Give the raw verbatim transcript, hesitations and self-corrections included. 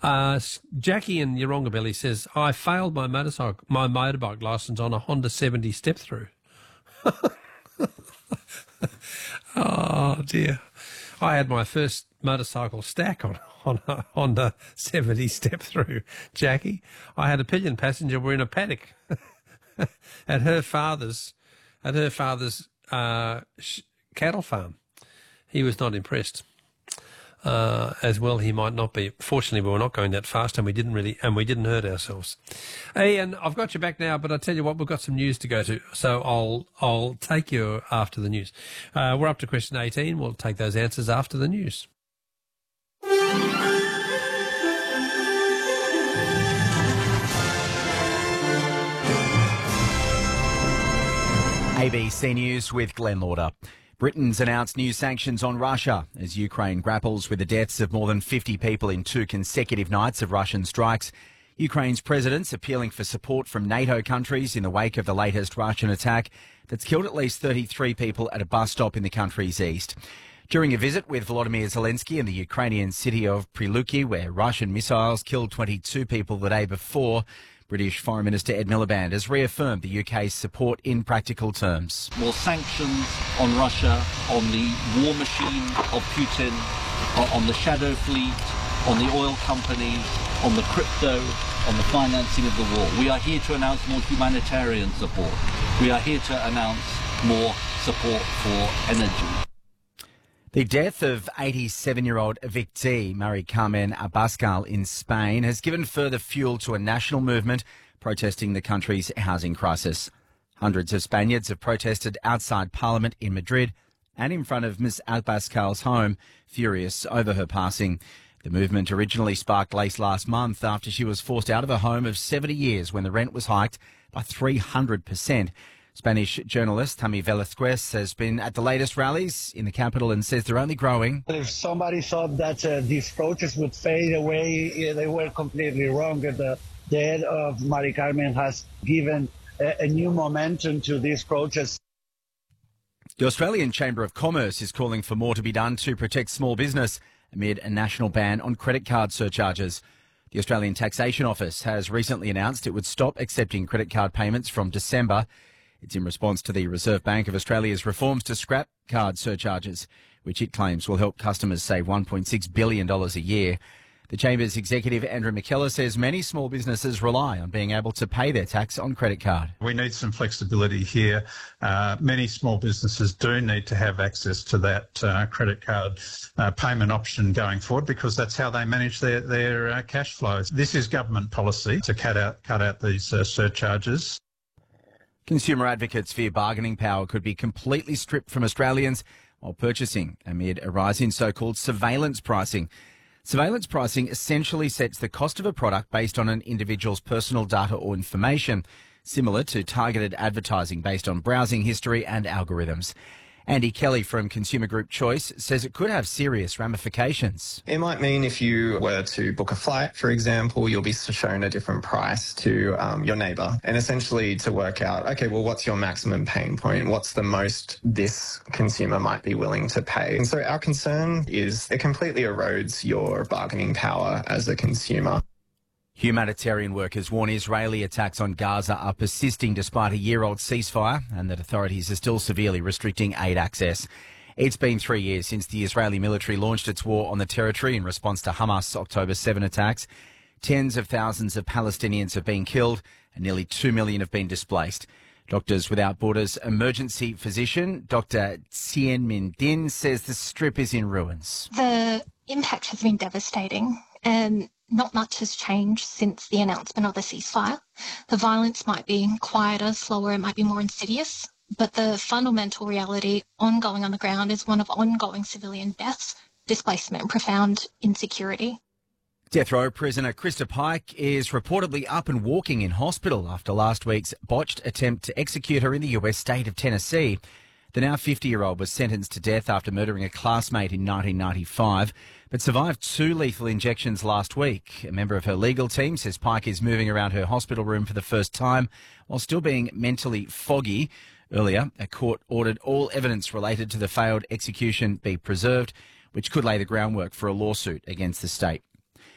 Uh, Jackie in Yeronga says, I failed my motorcycle, my motorbike licence on a Honda seventy step-through. Oh, dear. I had my first motorcycle stack on, on a Honda seventy step-through, Jackie. I had a pillion passenger. We're in a paddock at her father's, at her father's uh, sh- cattle farm. He was not impressed. Uh, as well, he might not be. Fortunately, we were not going that fast, and we didn't really, and we didn't hurt ourselves. Hey, and I've got you back now, but I tell you what, we've got some news to go to, so I'll I'll take you after the news. Uh, we're up to question eighteen. We'll take those answers after the news. A B C News with Glenn Lauder. Britain's announced new sanctions on Russia as Ukraine grapples with the deaths of more than fifty people in two consecutive nights of Russian strikes. Ukraine's president's appealing for support from NATO countries in the wake of the latest Russian attack that's killed at least thirty-three people at a bus stop in the country's east. During a visit with Volodymyr Zelensky in the Ukrainian city of Priluki, where Russian missiles killed twenty-two people the day before, British Foreign Minister Ed Miliband has reaffirmed the U K's support in practical terms. More sanctions on Russia, on the war machine of Putin, on the shadow fleet, on the oil companies, on the crypto, on the financing of the war. We are here to announce more humanitarian support. We are here to announce more support for energy. The death of eighty-seven-year-old evictee Mari Carmen Abascal in Spain has given further fuel to a national movement protesting the country's housing crisis. Hundreds of Spaniards have protested outside Parliament in Madrid and in front of Miss Abascal's home, furious over her passing. The movement originally sparked late last month after she was forced out of her home of seventy years when the rent was hiked by three hundred percent. Spanish journalist Tami Velázquez has been at the latest rallies in the capital and says they're only growing. If somebody thought that uh, these protests would fade away, yeah, they were completely wrong. The death of Mari Carmen has given a, a new momentum to these protests. The Australian Chamber of Commerce is calling for more to be done to protect small business amid a national ban on credit card surcharges. The Australian Taxation Office has recently announced it would stop accepting credit card payments from December. It's in response to the Reserve Bank of Australia's reforms to scrap card surcharges, which it claims will help customers save one point six billion dollars a year. The Chamber's executive, Andrew McKellar, says many small businesses rely on being able to pay their tax on credit card. We need some flexibility here. Uh, many small businesses do need to have access to that uh, credit card uh, payment option going forward because that's how they manage their, their uh, cash flows. This is government policy to cut out, cut out these uh, surcharges. Consumer advocates fear bargaining power could be completely stripped from Australians while purchasing amid a rise in so-called surveillance pricing. Surveillance pricing essentially sets the cost of a product based on an individual's personal data or information, similar to targeted advertising based on browsing history and algorithms. Andy Kelly from Consumer Group Choice says it could have serious ramifications. It might mean if you were to book a flight, for example, you'll be shown a different price to um, your neighbour. And essentially to work out, okay, well, what's your maximum pain point? What's the most this consumer might be willing to pay? And so our concern is it completely erodes your bargaining power as a consumer. Humanitarian workers warn Israeli attacks on Gaza are persisting despite a year-old ceasefire and that authorities are still severely restricting aid access. It's been three years since the Israeli military launched its war on the territory in response to Hamas' October seventh attacks. Tens of thousands of Palestinians have been killed and nearly two million have been displaced. Doctors Without Borders emergency physician Doctor Tien Min Din says the strip is in ruins. The impact has been devastating and not much has changed since the announcement of the ceasefire. The violence might be quieter, slower, it might be more insidious, but the fundamental reality ongoing on the ground is one of ongoing civilian deaths, displacement, and profound insecurity. Death row prisoner Krista Pike is reportedly up and walking in hospital after last week's botched attempt to execute her in the U S state of Tennessee. The now fifty-year-old was sentenced to death after murdering a classmate in nineteen ninety-five, but survived two lethal injections last week. A member of her legal team says Pike is moving around her hospital room for the first time while still being mentally foggy. Earlier, a court ordered all evidence related to the failed execution be preserved, which could lay the groundwork for a lawsuit against the state.